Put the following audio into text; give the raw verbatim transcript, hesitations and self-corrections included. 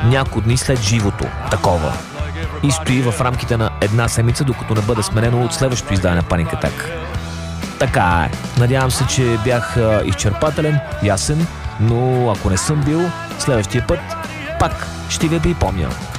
няколко дни след живото такова. И стои в рамките на една седмица, докато не бъде сменено от следващото издание на Panic Attack. Така е. Надявам се, че бях изчерпателен, ясен, но ако не съм бил, следващия път пак ще ви припомня.